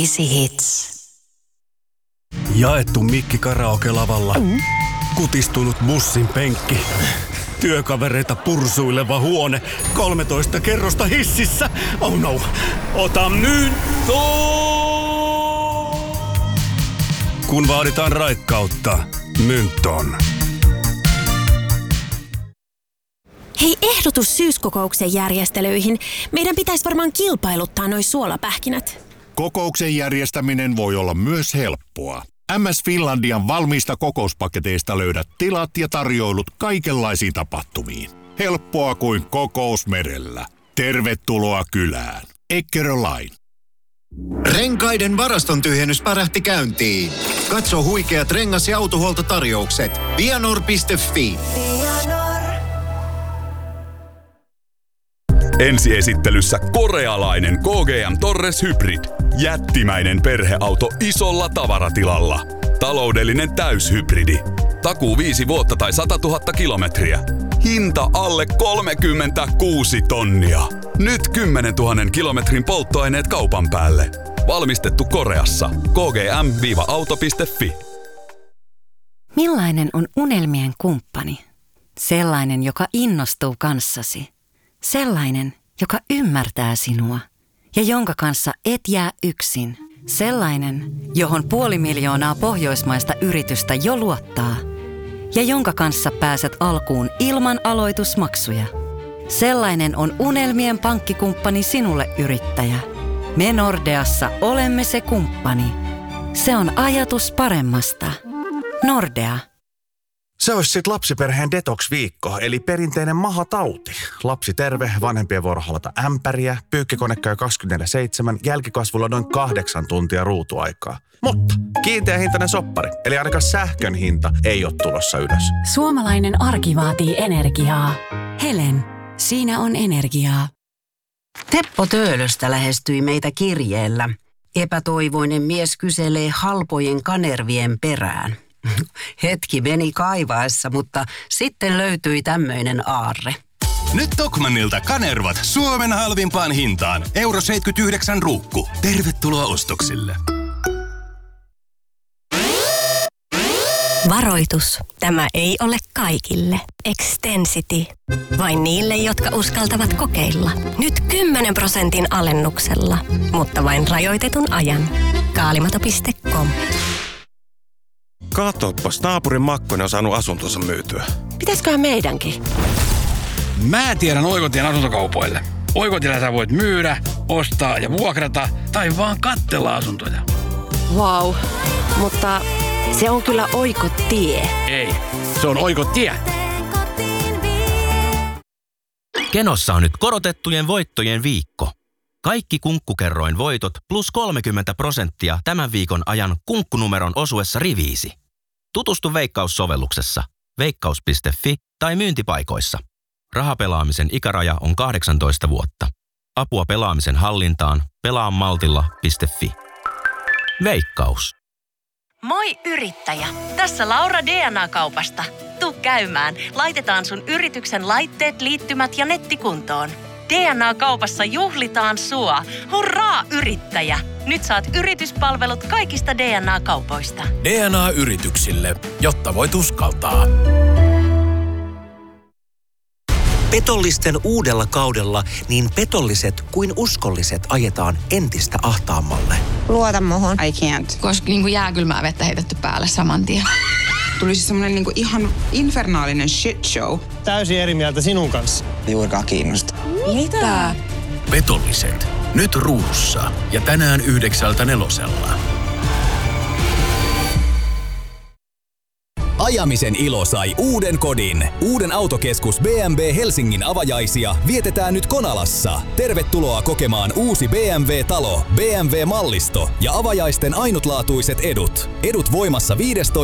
Easy Hits. Jaettu mikki karaoke-lavalla. Kutistunut bussin penkki. Työkavereita pursuileva huone. 13 kerrosta hississä. Oh no. Ota myntto! Kun vaaditaan raikkautta, Mynton. Hei, ehdotus syyskokouksen järjestelyihin. Meidän pitäisi varmaan kilpailuttaa noi suolapähkinät. Kokouksen järjestäminen voi olla myös helppoa. MS Finlandian valmiista kokouspaketeista löydät tilat ja tarjoilut kaikenlaisiin tapahtumiin. Helppoa kuin kokous merellä. Tervetuloa kylään. Eckerö Line. Renkaiden varaston tyhjennys pärähti käyntiin. Katso huikeat rengas- ja autohuoltotarjoukset. Vianor.fi. Ensiesittelyssä korealainen KGM Torres Hybrid. Jättimäinen perheauto isolla tavaratilalla. Taloudellinen täyshybridi. Takuu 5 vuotta tai 100 000 kilometriä. Hinta alle 36 tonnia. Nyt 10 000 kilometrin polttoaineet kaupan päälle. Valmistettu Koreassa. kgm-auto.fi. Millainen on unelmien kumppani? Sellainen, joka innostuu kanssasi. Sellainen, joka ymmärtää sinua ja jonka kanssa et jää yksin. Sellainen, johon 500 000 pohjoismaista yritystä jo luottaa ja jonka kanssa pääset alkuun ilman aloitusmaksuja. Sellainen on unelmien pankkikumppani sinulle, yrittäjä. Me Nordeassa olemme se kumppani. Se on ajatus paremmasta. Nordea. Se olisi sitten lapsiperheen detox-viikko, eli perinteinen mahatauti. Lapsi terve, vanhempien vuoro halata ämpäriä, pyykkikone käy 24/7, jälkikasvulla noin 8 tuntia ruutuaikaa. Mutta kiinteähintainen soppari, eli ainakaan sähkön hinta ei ole tulossa ylös. Suomalainen arki vaatii energiaa. Helen, siinä on energiaa. Teppo Töölöstä lähestyi meitä kirjeellä. Epätoivoinen mies kyselee halpojen kanervien perään. Hetki meni kaivaessa, mutta sitten löytyi tämmöinen aarre. Nyt Tokmannilta kanervat Suomen halvimpaan hintaan. Euro 79 ruukku. Tervetuloa ostoksille. Varoitus. Tämä ei ole kaikille. Extensity. Vain niille, jotka uskaltavat kokeilla. Nyt 10% alennuksella, mutta vain rajoitetun ajan. Kaalimato.com. Katoppas, naapurin Makkonen on saanut asuntonsa myytyä. Pitäisköhän meidänkin? Mä tiedän Oikotien asuntokaupoille. Oikotiellä sä voit myydä, ostaa ja vuokrata tai vaan katsella asuntoja. Vau, mutta se on kyllä Oikotie. Ei, se on Oikotie. Kenossa on nyt korotettujen voittojen viikko. Kaikki Kunkkukerroin voitot plus 30% tämän viikon ajan kunkkunumeron osuessa riviisi. Tutustu Veikkaus-sovelluksessa, veikkaus.fi tai myyntipaikoissa. Rahapelaamisen ikäraja on 18 vuotta. Apua pelaamisen hallintaan pelaamaltilla.fi. Veikkaus. Moi yrittäjä! Tässä Laura DNA-kaupasta. Tuu käymään. Laitetaan sun yrityksen laitteet, liittymät ja nettikuntoon. DNA-kaupassa juhlitaan sua. Hurraa yrittäjä! Nyt saat yrityspalvelut kaikista DNA-kaupoista. DNA-yrityksille, jotta voit uskaltaa. Petollisten uudella kaudella niin petolliset kuin uskolliset ajetaan entistä ahtaammalle. Luota muhun. I can't. Koska jääkylmää vettä heitetty päälle saman tien. Tuli siis semmonen ihan infernaalinen shit show. Täysin eri mieltä sinun kanssa. Juurikaan kiinnosta. Mitä? Petolliset. Nyt Ruudussa. Ja tänään 9:00. Ajamisen ilo sai uuden kodin. Uuden autokeskus BMW Helsingin avajaisia vietetään nyt Konalassa. Tervetuloa kokemaan uusi BMW-talo, BMW-mallisto ja avajaisten ainutlaatuiset edut. Edut voimassa 15.